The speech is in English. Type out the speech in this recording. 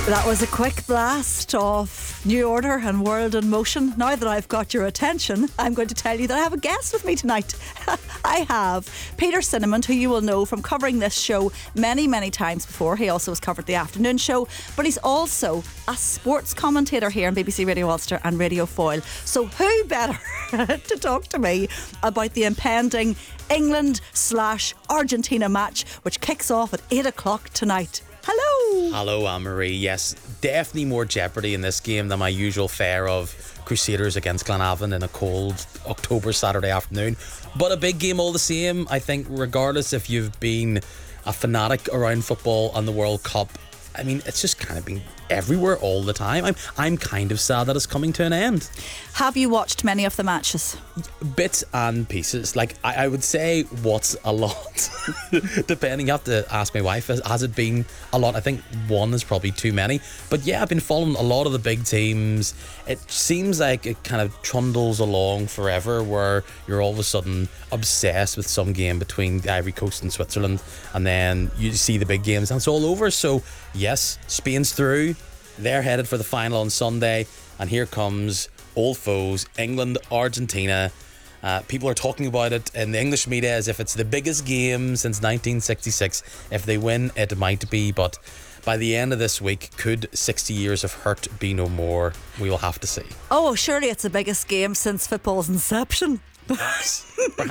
That was a quick blast of New Order and World in Motion. Now that I've got your attention, I'm going to tell you that I have a guest with me tonight. I have Peter Cinnamon, who you will know from covering this show many, many times before. He also has covered the afternoon show, but he's also a sports commentator here on BBC Radio Ulster and Radio Foyle. So who better to talk to me about the impending England/Argentina match, which kicks off at 8 o'clock tonight. Hello. Hello, Anne-Marie. Yes, definitely more jeopardy in this game than my usual fare of Crusaders against Glenavon in a cold October Saturday afternoon. But a big game all the same. I think regardless if you've been a fanatic around football and the World Cup, I mean, it's just kind of been everywhere all the time. I'm kind of sad that it's coming to an end. Have you watched many of the matches? Bits and pieces. Like, I would say what's a lot. Depending, you have to ask my wife. Has it been a lot? I think one is probably too many. But yeah, I've been following a lot of the big teams. It seems like it kind of trundles along forever, where you're all of a sudden obsessed with some game between the Ivory Coast and Switzerland, and then you see the big games and it's all over. So yes, Spain's through. They're headed for the final on Sunday, and here comes old foes, England, Argentina. People are talking about it in the English media as if it's the biggest game since 1966. If they win, it might be, but by the end of this week, could 60 years of hurt be no more? We will have to see. Oh, surely it's the biggest game since football's inception. Perhaps